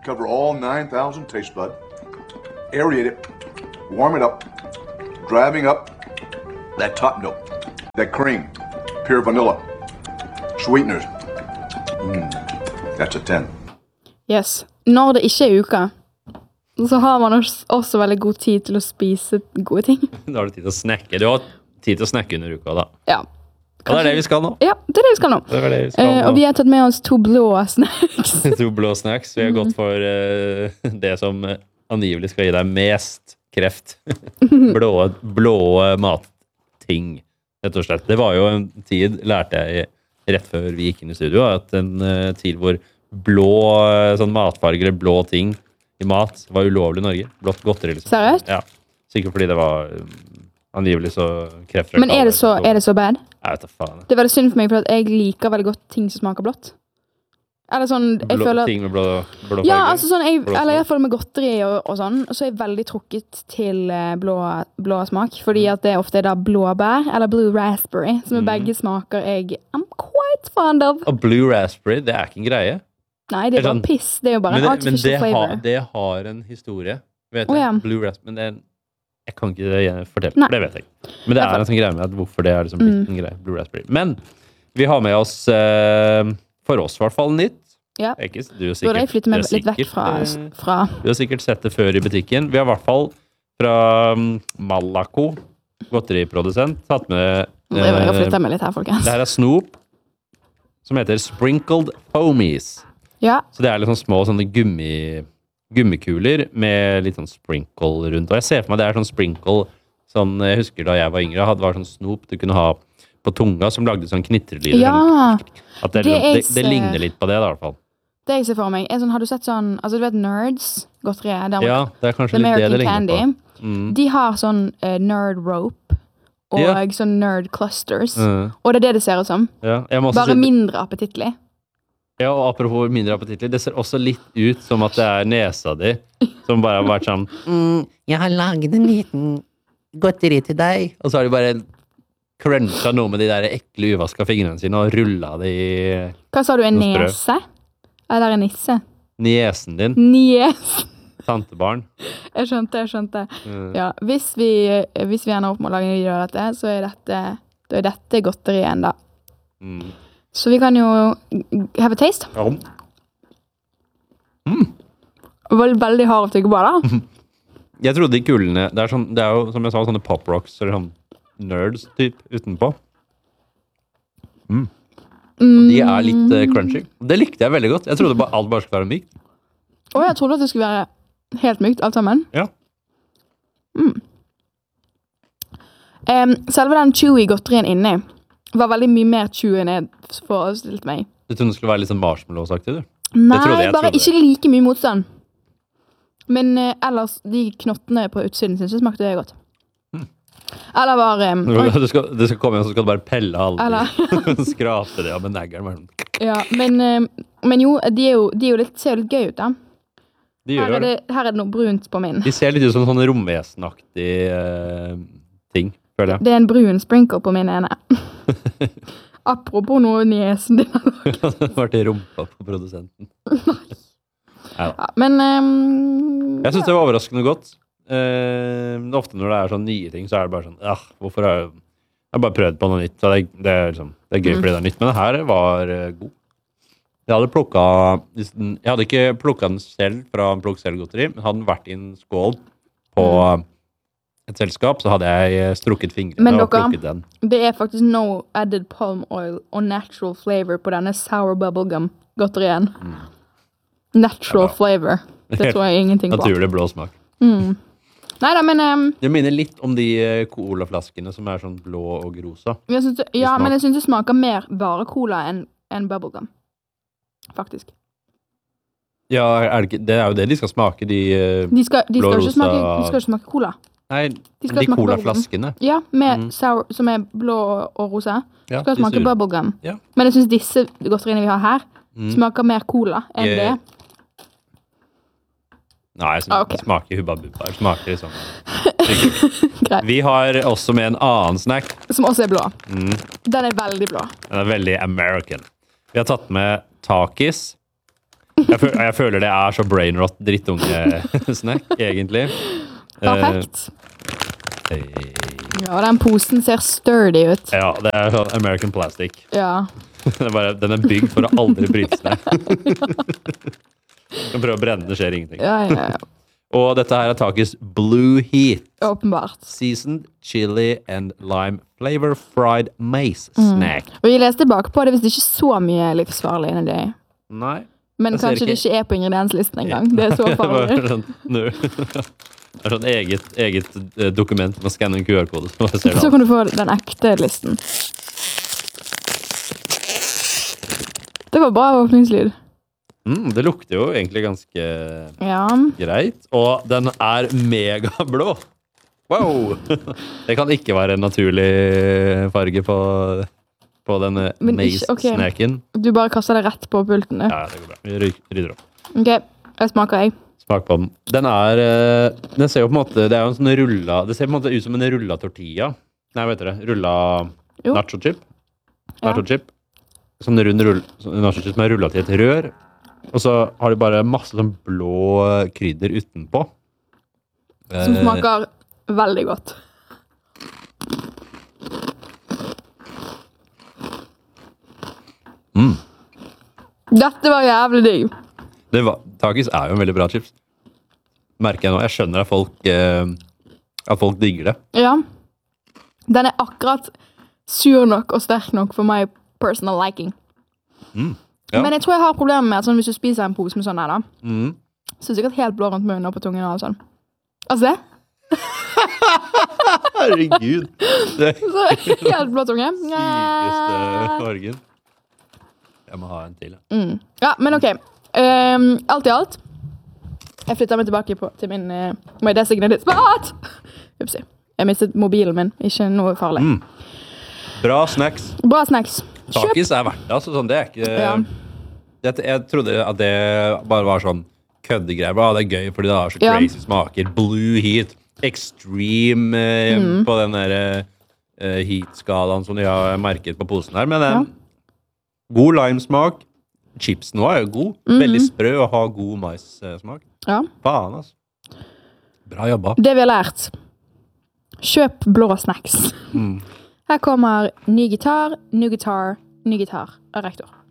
Cover all 9,000 taste bud. Aerate it. Warm it up. Driving up that top note. That cream. Pure vanilla. Sweeteners. That's a 10. Yes. Når det ikke uka, så har man også veldig god tid til å spise gode ting. Da har du tid til å snakke. Du har tid til å snakke under uka, da. Ja. Og det er det vi skal nå. Ja, det er det vi skal nå. Det er det vi skal nå. Og vi har tatt med oss 2 blå snacks. 2 blå snacks. Vi har gått for det som angivelig skal gi deg mest kreft. blå matting, rett og slett. Det var jo en tid, lærte jeg rett før vi gikk inn i studio, at en tid hvor blå sånn matfarge eller blå ting i mat var ulovlig i Norge. Blått godteri, liksom. Seriøst? Ja. Sikkert fordi det var angivelig så kreftfremkallende. Men er det så bad? Jeg vet da faen. Det var det synd for meg, for at jeg liker veldig godt ting som smaker blått. Eller sånn, jeg føler... Ting med blå farge? Ja, altså sånn, eller i hvert fall med godteri og sånn, så er jeg veldig trukket til blå smak, fordi at det ofte er da blåbær, eller blue raspberry, som er begge smaker I'm quite fond of. Og blue raspberry, det er ikke en greie. Nei, det er bare piss. Det er jo bare en artificial flavor. Men det har en historie, vet du? Ja. Blue raspberry, men jeg kan ikke fortelle, for det vet jeg. Men det er en sånn greie med at hvorfor det er liksom blitt en greie, blue raspberry. Men vi har med oss, for oss i hvert fall, nytt. Ja. Du har Burde jeg flytte meg litt vekk fra... Du har sikkert sett det før i butikken. Vi har i hvert fall fra Malaco, godteriprodusent, tatt med... Jeg har flyttet meg litt her, folkens. Det her er Snoop, som heter Sprinkled Foamies. Ja. Så det er litt sånn små sånne gummikuler med litt sånn sprinkle rundt. Og jeg ser for meg det er sånn sprinkle, sånn, jeg husker da jeg var yngre, det var sånn snop du kunne ha på tunga, som lagde sånn knitrelyder. Ja! At det ligner litt på det da, i hvert fall. Det jeg ser for meg, sånn, har du sett sånn, altså du vet Nerds, godteriet? Ja, det er kanskje litt det ligner på. De har sånn Nerd Rope, og sånn Nerd Clusters, og det er det ser ut som. Ja, bare mindre appetittlig. Ja, og apropos mindre appetittlig, det ser også litt ut som at det er nesa di, som bare har vært sånn, jeg har laget en liten godteri til deg, og så har de bare cruncha noe med de der ekle uvaska fingrene sine, og rullet det i... Hva sa du, en nese? Eller en nisse? Niesen din. Niesen. Tantebarn. Jeg skjønte. Ja, hvis vi ender opp med å lage en video av dette, så er dette godterien da. Så vi kan jo have a taste. Ja. Veldig hard å tygge på da. Jeg trodde de kulene, det er jo som jeg sa, sånne pop rocks, eller sånn nerds typ utenpå. De er litt crunchy. Det likte jeg veldig godt. Jeg trodde alt bare skulle være mykt. Jeg trodde at det skulle være helt mykt, alt sammen. Ja. Selve den chewy godterien inni var veldig mye mer chewy enn jeg forestilte meg. Du trodde det skulle være litt sånn marshmallow-saktig, du? Nei, bare ikke like mye motstand. Men ellers, de knottene på utsiden synes jeg smakte det godt. Eller var... Du skal komme inn, så skal du bare pelle alle. Skrape det av med naggeren. Ja, men jo, de er jo litt, ser jo litt gøy ut da. Her er det noe brunt på min. De ser litt ut som sånne romvesenaktig ting, føler jeg. Det er en brun sprinkle på min ene. Apropos noe niesen din har laget. Det var til rumpa på produsenten. Ja, men... jeg synes det var overraskende godt. Ofte når det er sånne nye ting, så er det bare sånn, hvorfor har jeg bare prøvd på noe nytt? Så det er gøy fordi det er nytt, men det her var god. Jeg hadde ikke plukket den selv fra en plukk selv godteri, men hadde den vært i en skål på et selskap, så hadde jeg strukket fingrene og plukket den. Men det er faktisk no added palm oil og natural flavor på denne sour bubblegum godterien. Natural flavor. Det tror jeg ingenting på. Naturlig blå smak. Neida, men... det minner litt om de colaflaskene som er sånn blå og rosa. Men jeg synes det smaker mer bare cola enn bubblegum. Faktisk. Ja, det er jo det de skal smake, de skal ikke smake cola. Nei, de colaflaskene. Ja, med sour, som er blå og rosa. Ja, skal smake bubblegum. Ja. Men jeg synes disse godteriene vi har her smaker mer cola enn det. Nei, det smaker hubba bubba. Det smaker liksom Vi har også med en annen snack som også er blå. Den er veldig blå. Den er veldig American. Vi har tatt med Takis Jeg føler det så brainrot drittunge-snack, egentlig. Perfekt. Hey. Ja, den posen ser sturdy ut. Ja, det sånn American plastic. Ja. Den bygd for å aldri brytes ned. Kan prøve å brenne, det skjer ingenting. Ja. Og dette her Takis Blue Heat. Åpenbart. Seasoned chili and lime flavor fried maize snack. Og jeg leste bakpå, det er visst ikke så mye livsfarlig inni det. Nei. Men kanskje det ikke på ingredienslisten engang. Det er så farlig. Det sånn eget dokument med å skanne en QR-kode. Så kan du få den ekte listen. Det var bra åpningslyd. Det lukter jo egentlig ganske greit. Og den megablå. Wow! Det kan ikke være en naturlig farge på denne maize-snacken. Du bare kastet det rett på pulten. Ja, det går bra. Vi rydder opp. Ok, jeg smaker jeg. Smak på den. Den ser jo på en måte, det jo en sånn rulla, det ser på en måte ut som en rulla tortilla. Nei, vet dere, rulla nacho chip. Nacho chip. Sånn rund nacho chip som rullet til et rør. Og så har de bare masse sånn blå krydder utenpå. Som smaker veldig godt. Dette var jævlig digg. Takis jo en veldig bra chips. Merker jeg nå. Jeg skjønner at folk digger det. Ja. Den akkurat sur nok og sterk nok for my personal liking. Ja. Men jeg tror jeg har problemer med at hvis du spiser en pose med sånn her da, så er det sikkert helt blå rundt munnen og på tungen og sånn. Altså det? Herregud. Det helt blå tunge. sykeste fargen. Jeg må ha en til. Ja, men ok. Alt i alt. Jeg flytter meg tilbake til min my designated spot. Upsi. Jeg mistet mobilen min. Ikke noe farlig. Bra snacks. Bra snacks. Takis verdt det. Altså, sånn, det ikke... Jeg trodde at det bare var sånn køddegreier. Det gøy fordi det har så crazy smaker. Blue Heat. Extreme på den der heat-skalaen som de har merket på posen her. Men god limesmak. Chipsen nå jo god. Veldig sprø og har god mais-smak. Ja. Faen, altså. Bra jobba. Det vi har lært. Kjøp blå snacks. Her kommer ny gitar av rektor.